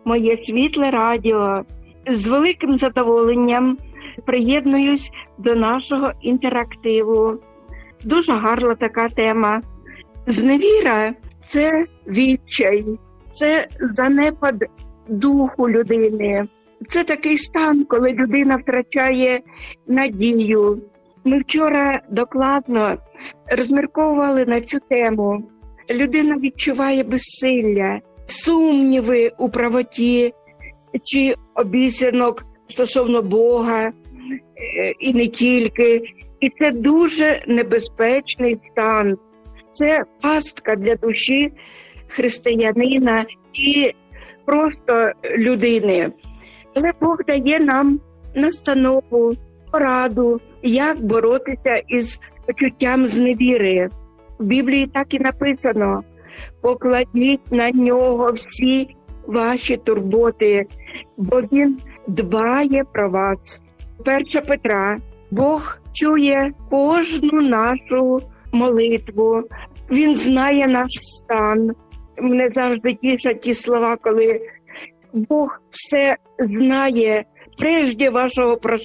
моє світле радіо. З великим задоволенням приєднуюсь до нашого інтерактиву. Дуже гарна така тема. Зневіра – це відчай, це занепад духу людини. Це такий стан, коли людина втрачає надію. Ми вчора докладно розмірковували на цю тему. Людина відчуває безсилля, сумніви у правоті чи обіцянок стосовно Бога, і не тільки. І це дуже небезпечний стан. Це пастка для душі християнина і просто людини. Але Бог дає нам настанову, пораду, як боротися із почуттям зневіри. В Біблії так і написано: покладіть на нього всі ваші турботи, бо він дбає про вас. 1 Петра. Бог чує кожну нашу молитву. Він знає наш стан. Мене завжди тішать ті слова, коли Бог все знає, прежде вашого